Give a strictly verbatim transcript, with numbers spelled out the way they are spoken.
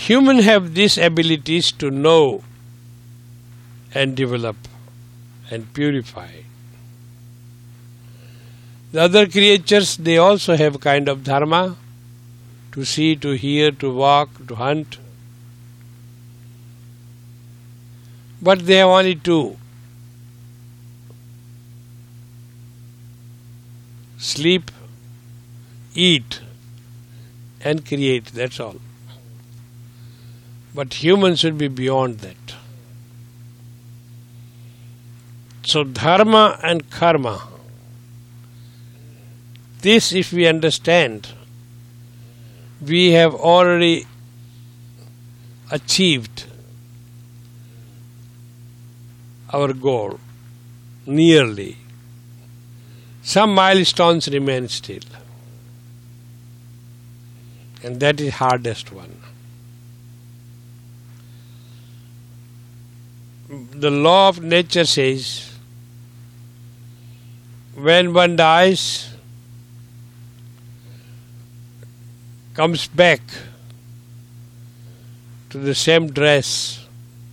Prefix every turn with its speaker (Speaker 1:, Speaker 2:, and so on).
Speaker 1: Humans have these abilities to know and develop and purify. The other creatures, they also have kind of dharma, to see, to hear, to walk, to hunt. But they have only two: sleep, eat, and create. That's all. But humans should be beyond that. So dharma and karma, this if we understand, we have already achieved our goal, nearly. Some milestones remain still. And that is hardest one. The law of nature says, when one dies, comes back to the same dress,